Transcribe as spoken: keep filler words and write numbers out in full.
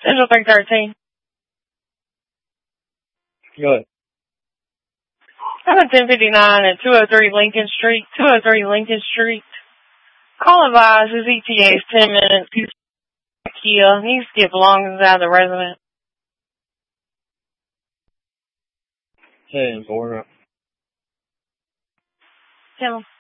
Central three thirteen. Go ahead. I'm at ten fifty-nine at two oh three Lincoln Street. two oh three Lincoln Street. Call advised his E T A is ten minutes. He's Kia. He needs to get belongings out of the resident. ten four. Tell him.